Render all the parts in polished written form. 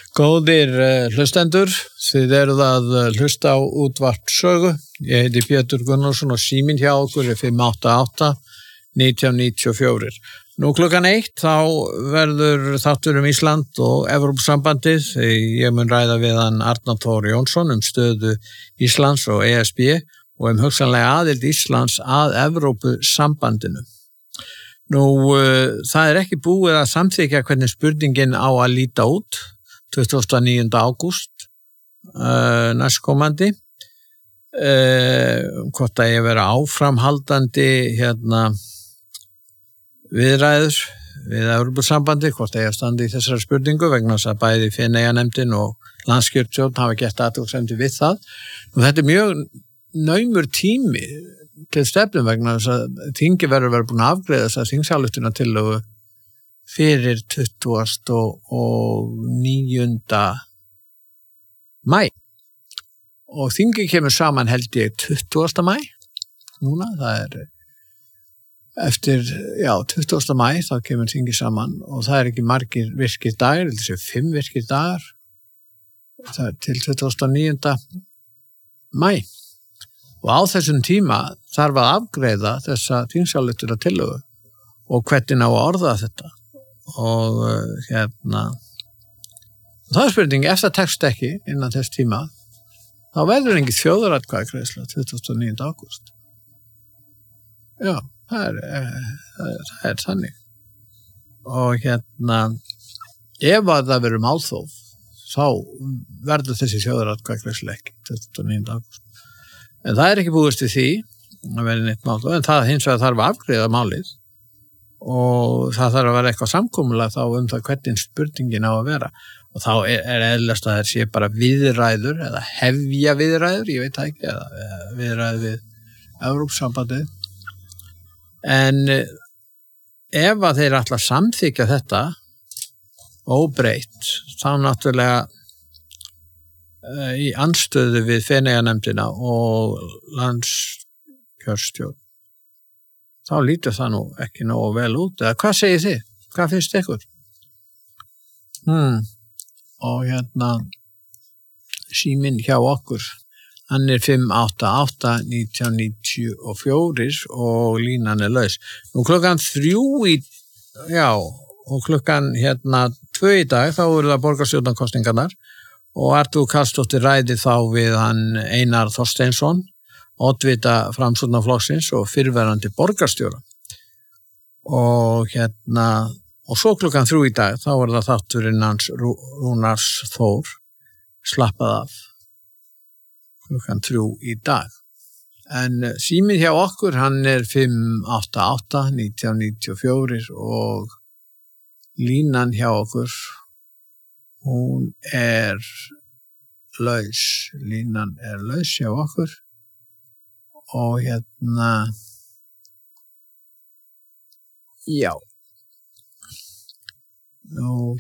Góðir hlustendur, þið eruð að hlusta á útvarp sögu. Ég heiti Pétur Gunnarsson og síminn hjá okkur 588-1994. Nú klukkan 1 þá verður þáttur Ísland og Evrópusambandið. Ég mun ræða við hann Arnar Thor Jónsson stöðu Íslands og ESB og hugsanlega aðild Íslands að Evrópusambandinu. Nú, það ekki búið að samþykkja hvernig spurningin á að líta út 29. ágúst næstkomandi hvort að ég vera áframhaldandi viðræður við Evrópusambandi, hvort að ég standi í þessari spurningu vegna þess að bæði Feneyjanefndin og landskjörstjórn hafa gert athugasemdir við það. Og þetta mjög naumur tími til stefnum vegna þess að þingi verður búin að afgreiða þess að þingsályktunartillögu fyrir 29. maí og þingi kemur saman held ég 20. maí núna, það eftir 20. maí þá kemur þingi saman og það ekki margir virkir dagar, þessi 5 virkir dagar það til 29. maí og á þessum tíma þarf að afgreiða þessa þingsályktunartillögu og hvernig á að orða þetta og það spurning, ef það tekst ekki innan þess tíma þá verður engin þjóðaratkvæðagreiðsla 29. ágúst. Já, það þannig og ef að það verður málþóf þá verður þessi þjóðaratkvæðagreiðsla ekki 29. ágúst. En það ekki búist við því að verði neitt málþóf, en það hins vegar þarf að afgreiða málið og það þarf að vera eitthvað samkomulag þá það hvernig spurningin á að vera og þá eðlast að það sé bara viðræður eða hefja viðræður, ég veit það ekki, eða viðræður við Evrópusambandið. En ef að þeir ætla að samþykkja þetta óbreytt, þá náttúrulega í andstöðu við Feneyjanefndina og landskjörstjórn þá lítur það nú ekki nógu vel út. Eða hvað segir þið? Hvað finnst ykkur? Og síminn hjá okkur, hann 588-1994 og línan laus. Nú klukkan 3 og klukkan 2 í dag, þá það borgarstjórnarkosningarnar og Artúr Karlsdóttir ræði þá við hann Einar Þorsteinsson oddvita Framsóknarflokksins og fyrrverandi borgarstjóra og og svo klukkan 3 í dag þá það þátturinn hans Rúnars Þór slappað af klukkan 3 í dag en síminn hjá okkur hann 588-1994 og línan hjá okkur hún laus línan laus hjá okkur og já nú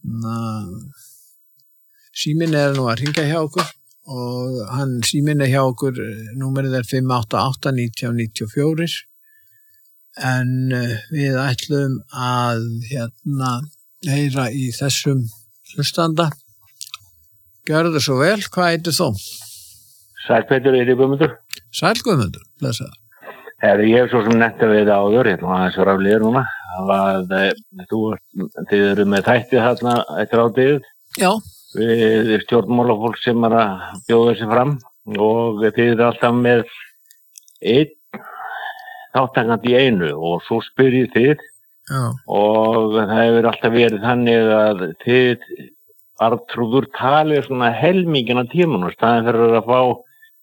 síminn nú að hringja hjá okkur og hann síminn hjá okkur númerið 588-1994 en við ætlum að heyra í þessum hlustanda. Gjörðu svo vel, hvað heitir þú? Sæll Pétur, Guðmundur. Sæll Guðmundur, blessaður. Ég hef svo sem nefnt við áður, aðeins rafliður núna, þið eru með þættið þarna eftir átíðið. Já. Við stjórnmálafólk sem að bjóða sig fram og þið eru alltaf með einn þátttakandi í einu og svo spyrjið þið. Já. Og það hefur alltaf verið þannig að þið Arnþrúður talið svona helmingina tímanum staðinn fyrir að fá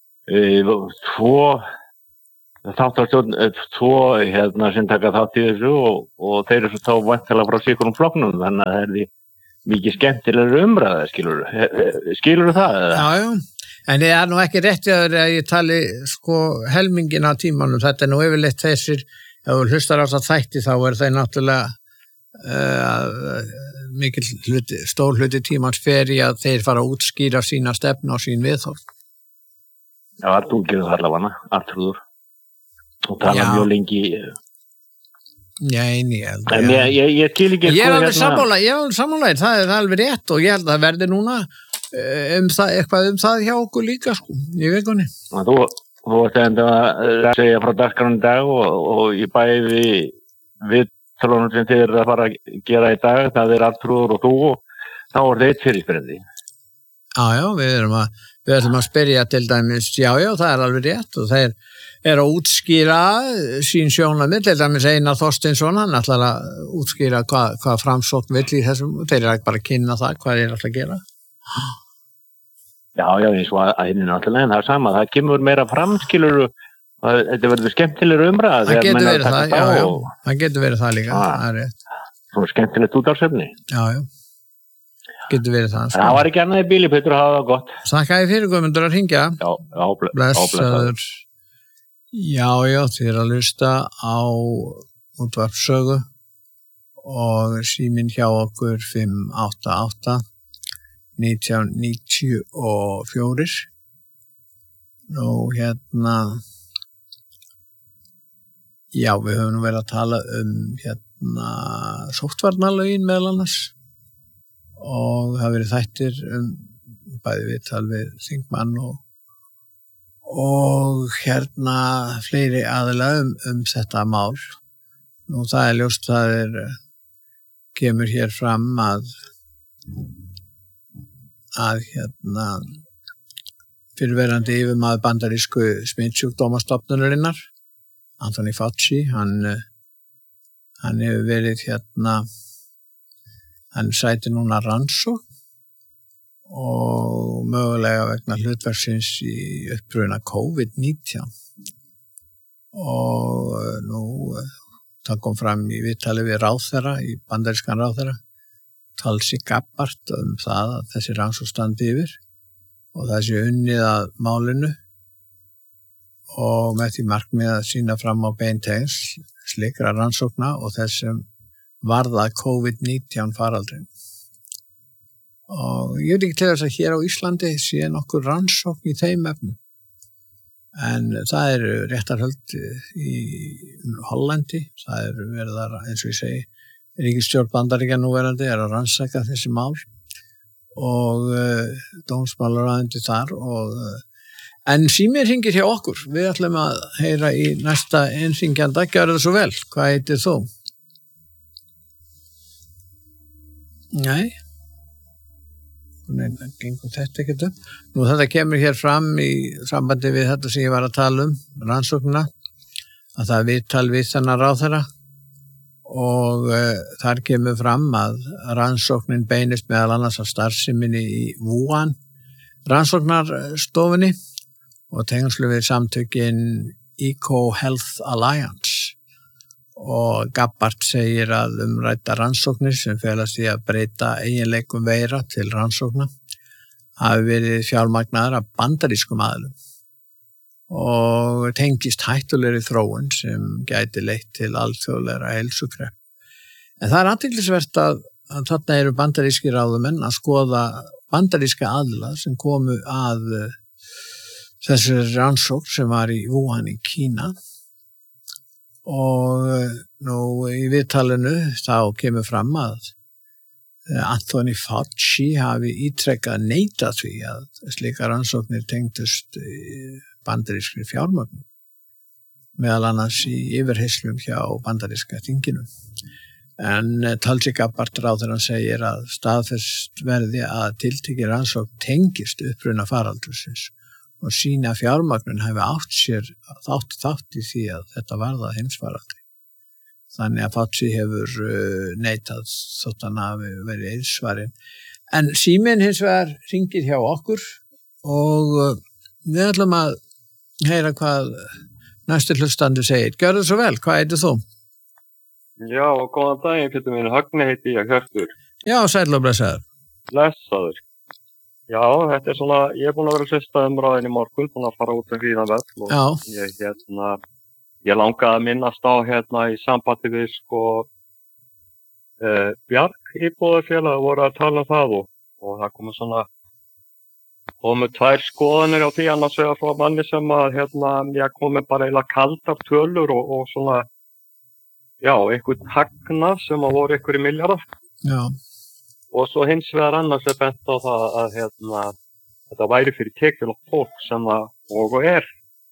tvo sem taka þátt í þessu og þeir eru svo þá væntanlega frá sikurum flokknum þannig að það mikið skemmtilegur umræða, skilurðu það? Já, en ég nú ekki rétt að ég tali helmingina á tímanum, þetta nú yfirleitt þessir, ef þú hlustar á það þætti þá þeir náttúrulega stór hluti tímans fer í að þeir fara að útskýra sína stefnu og sín viðhorf. Já, þú gerir það allavega, Arnþrúður og tala mjög lengi Nei, ég skil ekki ég er alveg sammála, það er alveg rétt og ég held að það verði núna eitthvað það hjá okkur líka sko, í vikunni. Þú ert enda að segja frá dagskránum í dag og ég bæði við tölunum sem þið eru að fara að gera í dag, það er Arnþrúður og þú og þá er það eitt fyrirspyrjandi. Já, við ætlum að spyrja til dæmis, já, það er alveg rétt og þeir eru að útskýra sín sjónarmið, til dæmis Einar Þorsteinsson, hann ætlar að útskýra hvað Framsókn vill í þessum, þeir eru ekki bara að kynna það, hvað þeir ætla að gera. Já, eins og að hinn náttúrulega, en það er sama, það kemur meira framskilur og þetta verður skemmtilegur umræða. Það getur verið það, já, það getur verið það líka, það er rétt. Svona skemmtilegt útvarpsefni. Já, getur verið það. Það var ekki annað í bíli, Pétur, að hafa það gott. Þakka þér fyrir, Guðmundur, að hringja. Já, blessaður. Já, þið eru að hlusta á útvarpssögu og síminn hjá okkur 588 1994. Nú, já, við höfum verið að tala sóttvarnalögin meðal annars og það verið þættir bæði viðtal við þingmann og fleiri aðila þetta mál. Nú, það er ljóst, kemur hér fram að fyrrverandi yfirmaður bandarísku smitsjúkdómastofnunarinnar, Anthony Fauci, hann hefur verið hann sætir núna rannsókn og mögulega vegna hlutverksins í uppruna COVID-19 og nú það kom fram í viðtali við ráðherra, í bandarískan ráðherra Tulsi Gabbard það að þessi rannsókn standi yfir og það sé unnið að málinu og með því markmið að sýna fram á beintengsl slíkra rannsókna og þessum varða COVID-19 faraldrin. Og ég veit ekki til þess að hér á Íslandi sé nokkur rannsókn í þeim efnum. En það eru réttarhöld í Hollandi, það eru verið að, eins og ég segi, ríkisstjórn Bandaríkjanna núverandi að rannsaka þessi mál og dómsmálaráðuneyti þar en síminn hringir hjá okkur. Við ætlum að heyra í næsta innringjanda. Gjörðu það svo vel. Hvað heitir þú? Nei. Gengur þetta ekkert upp. Nú þetta kemur hér fram í sambandi við þetta sem ég var að tala rannsóknina, að það er viðtal við þennan ráðherra og þar kemur fram að rannsóknin beinist meðal annars af starfseminni í Wuhan rannsóknarstofunni og tengslu við samtökin EcoHealth Alliance og Gabbard segir að umrædda rannsóknir sem felast í að breyta eiginleikum veira til rannsókna hafi verið fjármagnaðar af bandarískum aðilum og tengist hættulegri þróun sem gæti leitt til alþjóðlegra heilsukrepp. En það er athyglisvert að þarna eru bandarískir ráðamenn að skoða bandaríska aðila sem komu að þessi rannsókn sem var í Wuhan í Kína og nú í viðtalinu þá kemur fram að Anthony Fauci hafi ítrekkað neitað því að slíkar rannsóknir tengdust bandarískri fjármögnun meðal annars í yfirheyslum hjá bandaríska þinginu. En Tulsi Gabbard ráðherrann segir að staðfest verði að tiltekið rannsókn tengist uppruna faraldursins og sýna að fjármögnun hafi átt þátt í því að þetta varða heimsfaraldri. Þannig að Fauci hefur neitað þótt hann hafi verið einsvarinn. En síminn hins vegar hringir hjá okkur og við ætlum að heyra hvað næstu hlustandi segir. Gjörðu svo vel, hvað heitir þú? Já, góðan daginn, Pétur minn. Högni heiti ég, Hjörtur. Já, sæll og blessaður. Blessaður. Já, þetta er svona, ég er búin að vera að hlusta umræðin í morgun, búin að fara út hríðan vell og ég langaði að minnast á í sambandi við Bjarg íbúðarfélag voru að tala það og það komu tvær skoðanir á því annars vegar frá manni sem að ég komi bara eiginlega kaldar tölur og svona einhvern hagnað sem að voru einhverjir milljarðar. Já. Og svo hins vegar annars bent á það að þetta væri fyrir tekjulegt fólk sem það og er.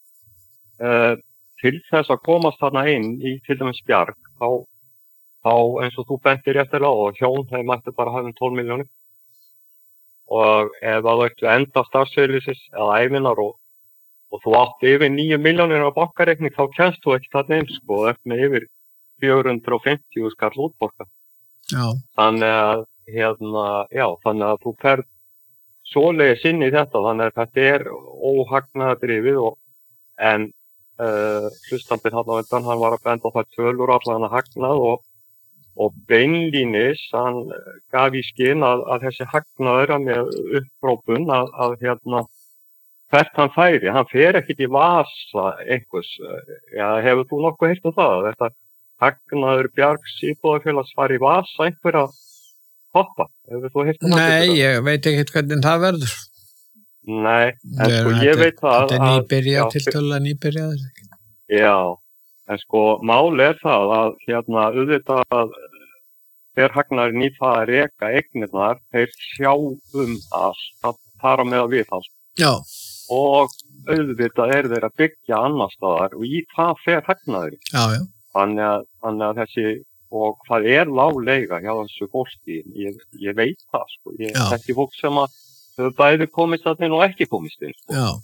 Til þess að komast þarna inn í til dæmis Bjarg, þá eins og þú bentir réttilega og hjón, þeir mættu bara hafa 12 milljónir. Og ef það ættu enda starfseyðlisis eða ævinar og þú átti yfir 9 milljónir á bankareikning, þá kemst þú ekki þarna inn, sko, eftir með yfir 450 skall útborga. Já. Þannig að þú ferð svoleiðis inn í þetta, þannig að þetta óhagnaðardrifið en hlustandinn hann á undan, hann var að benda á það tölur allan að hagnað og beinlínis, hann gaf í skyn að þessi hagnaður með upprópun að hvert hann færi, hann fer ekkert í vasa einhvers, hefur þú nokkuð heyrt það? Þetta hagnaður Bjargs íbúðarfélags fari í vasa einhverja hoppa, hefur þú heyrt það? Nei, ég veit ekki hvernig það verður. Nei, en sko ég veit það þetta nýbyrjað tiltölulega nýbyrjað. Já, en sko máli það að auðvitað þeir hagnaður í það að reka eignirnar, þeir sjá allt að fara með að viðhald. Já. Og auðvitað þeir að byggja annar staðar og í það fer hagnaður. Já. Þannig að þessi, og það lág leiga hjá þessu fólki, ég veit það, sko, þessi fólk sem að hefur bæði komist að inn og ekki komist inn, sko. Já.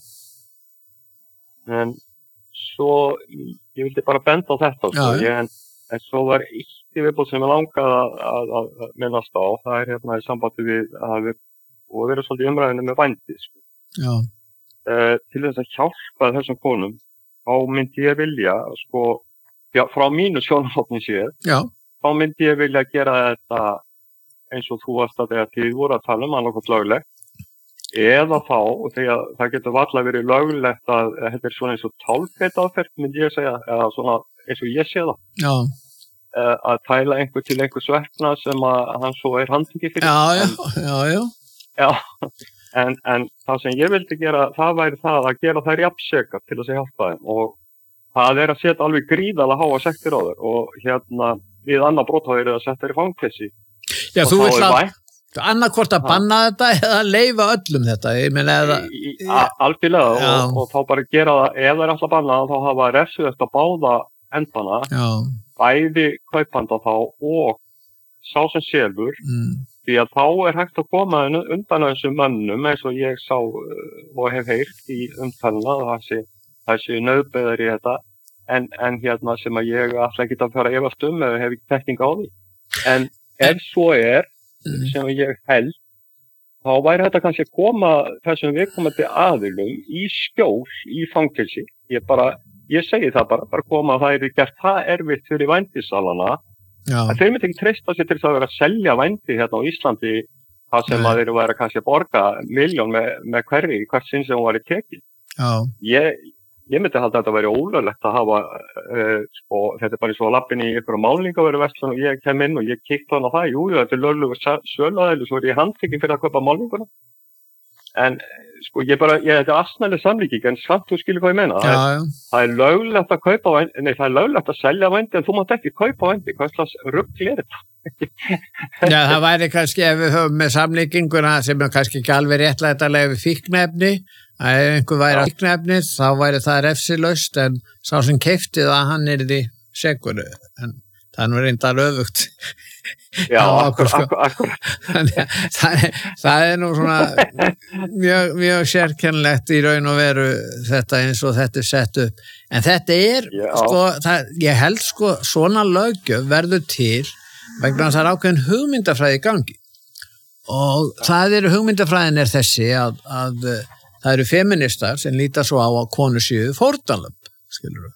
En svo, ég vildi bara benda á þetta, sko, en svo var eitt í viðbót sem ég langaði að minnast á, það í sambandi við að og verið svolítið umræðinu með vændi, sko. Já. Til þess að hjálpa þessum konum, þá myndi ég vilja, sko, frá mínu sjónarhóttni séð, þá myndi ég vilja gera þetta eins og þú varst að þið voru að tala annað löglegt, eða þá, og þegar það getur varla verið löglegt að þetta svona eins og tálbeitáferð, myndi ég segja, eða svona eins og ég sé það. Já. Að tæla einhver til einhvers verkna sem að hann svo handtekinn fyrir. Já. En það sem ég vildi gera, það væri það að gera þær jafnsekar til þess að hjálpa þeim og það að setja alveg gríðarlega háa sektir á þeir og við annað brot þá að setja þeir í fangelsi. Já, þú vill annarkvort að banna þetta eða leyfa öllum þetta, ég meina algjörlega og þá bara gera það, ef það alltaf banna þá hafa refsið eftir báða endana, bæði kaupanda þá og sá sem selur, því að þá hægt að koma undan þessum mönnum eins og ég sá og hef heyrt í umtalina þessi nauðbeðar í þetta en sem að ég alltaf ekki að fara að efast eða hef ekki þekking á því. En ef svo sem ég held, þá væri þetta kannski að koma þessum viðkomandi aðilum í skjól í fangelsi. Ég segi það bara koma að það er gert það erfitt fyrir vændisalana. Þeir myndi ekki treysta sér til þess að vera að selja vændi hérna á Íslandi það sem að þeir væri kannski að borga milljón með hvert sinn sem hún var í tekið. Ég myndi halda að þetta væri ólöglegt að hafa þetta bara svo að lappin í einhverju málningaveruverslun og ég kem inn og ég kíkti á það, þetta er löglegur söluaðili, svo er ég handtekinn fyrir að kaupa málninguna. En sko þetta er asnaleg samlíking en samt þú skilur hvað ég meina. Það er löglegt að kaupa vændi, nei það er löglegt að selja vændi en þú mátt ekki kaupa vændi, hvað slags rugl er þetta? Já, það væri kannski ef við höfum með samlíkinguna sem er kannski ekki alveg réttlætanlega við fíkniefni, að ef einhver væri á fíkniefni þá væri það refsilaust en sá sem keypti það hann yrði sekur en það er nú reyndar öfugt. Já, akkurat. Það er nú svona mjög sérkennilegt í raun og veru þetta eins og þetta er sett upp. En þetta ég held svona löggjöf verður til vegna það er ákveðin hugmyndafræði í gangi. Og hugmyndafræðin er þessi að það eru feministar sem líta svo á að konur séu fórnarlömb, skilurðu.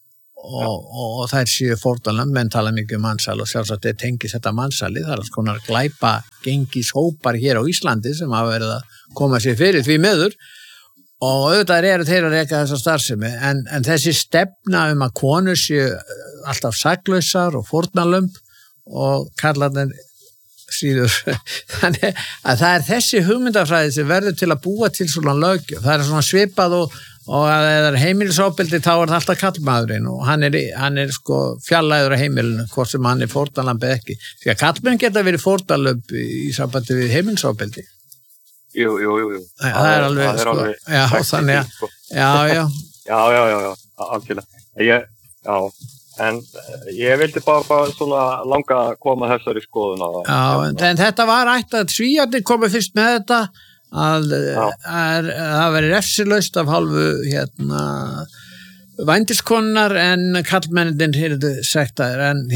Og þær séu fórnarlömb, menn tala mikið um mansal og sjálfsagt tengis þetta mansali, það er alls konar glæpa gengishópar hér á Íslandi sem hafa verið að koma sér fyrir því miður og auðvitað eru þeir að reka þessa starfsemi en þessi stefna að konur séu alltaf saklausar og fórnarlömb og kallarnir síður þannig að það er þessi hugmyndafræði sem verður til að búa til svona löggjöf, það er svona svipað og að það heimilisofbeldi þá það alltaf kallmaðurinn og hann er sko fjarlægur á heimilinu hvort sem hann fórnarlamb eða ekki því að kallmenn geta verið fórnarlamb í sambandi við heimilisofbeldi. Jú. Það alveg sko. Já, þannig að Já, algjörlega. En ég vildi bara svona langa að koma þessari skoðun á það. Já, en þetta var að Svíarnir komið fyrst með þetta að það veri refsilaust af hálfu vændiskonunnar en kallmennindin hyrðu sektaðir en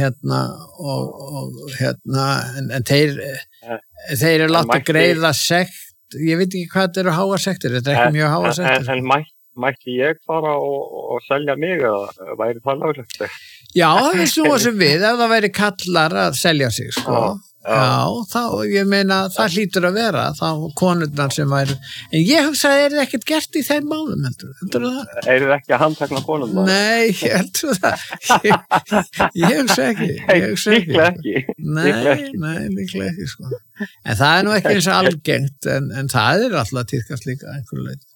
en þeir eru látið greiða sekt ég veit ekki hvað þetta eru háa sektir þetta ekki mjög háa sektir En mætti ég fara og selja mig eða væri það löglegt? Já, það er snúa sem við ef það væri kallar að selja sig sko. Já, þá, ég meina það hlýtur að vera, þá konurnar sem væri, en ég hugsa að það ekkert gert í þeim málum, heldur það? Það ekki að handtekna konurnar? Nei, heldur það ég hugsa ekki Líklega ekki Nei, líklega ekki sko. En það nú ekki eins og algengt en það alltaf týrkast líka einhverju leyti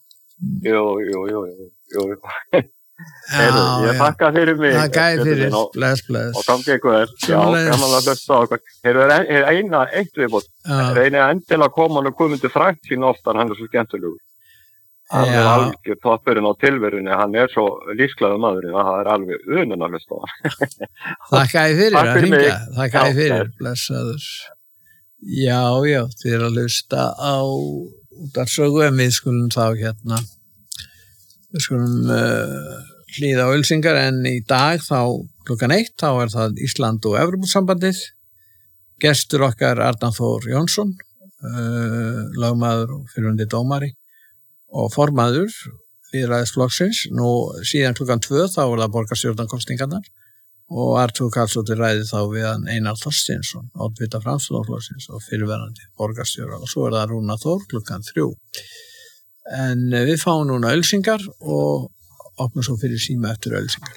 Jú Ég þakka fyrir mig Þakka fyrir, bless og gangi ykkur gaman að hlusta á okkur eitt viðbót reyni endilega að koma og Guðmundur Frank sín oftar, hann svo skemmtilegur hann algjör toppurinn á tilverunni hann svo lífsglaður maðurinn að það alveg unun að hlusta á hann Þakka fyrir að hringja Þakka fyrir, blessaður Já, þið að hlusta á útvarpssögu en við skulum þá við skulum hlýða á auglýsingar en í dag þá klukkan 1 þá það Ísland og Evrópusambandið gestur okkar Arnar Þór Jónsson lögmaður og fyrrverandi dómari og formaður lýðræðisflokksins nú síðan klukkan 2 þá það borgarstjórnarkosningarnar og Artur Karlsdóttir ræði þá við hann Einar Þorsteinsson oddvita Framsóknarflokksins og fyrrverandi borgarstjóra og svo það Rúnar Þór klukkan 3 en við fáum núna auglýsingar og opnum svo fyrir síma eftir auglýsingar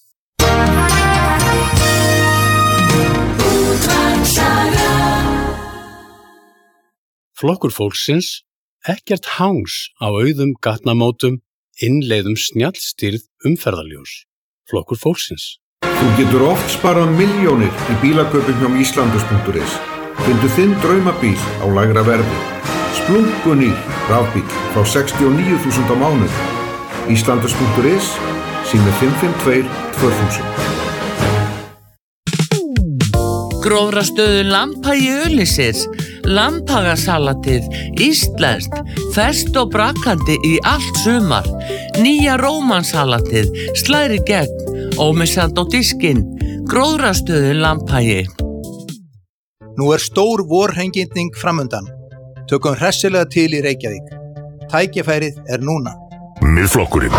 Flokkur fólksins ekkert hangs á auðum gatnamótum innleiðum snjallstýrð umferðarljós Flokkur fólksins Þú getur oft sparað milljónir í bílakaupum hjá Íslandus.is. Fyndu þinn draumabíl á lægra verði. Splunkunýr rafbíl frá 69.000 á mánuði. Íslandus.is, sími 552 2000. Grófrastöðu Lambhagi Ulysses, Lambhagasalatið, íslenskt, ferskt og brakandi í allt sumar. Nýja rómansalatið, slæri gegn, ómissandi á diskinn, Grófrastöðu Lambhagi. Nú stór vorhengindning framundan. Tökum hressilega til í Reykjavík. Tækifærið núna. Miðflokkurinn.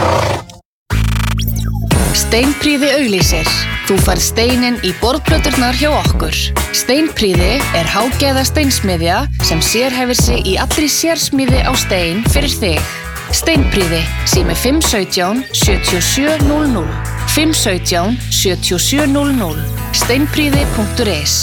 Steinprýði auglýsir. Þú færð steininn í borðplöturnar hjá okkur. Steinprýði hágæða steinsmiðja sem sérhæfir sig í allri sérsmíði á stein fyrir þig. Steinprýði, sími 517 7700. 517 7700. Steinprýði.is.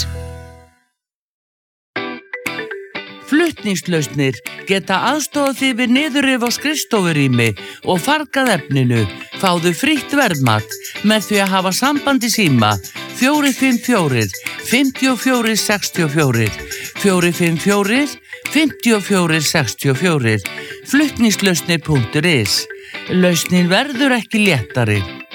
Flutningslausnir geta aðstofað þig við niðurrif á skrifstofurými og fargað efninu. Fáðu frítt verðmat með því að hafa samband í síma 454 54 64 454 54 64 flutningslausnir.is. Lausnin verður ekki léttari.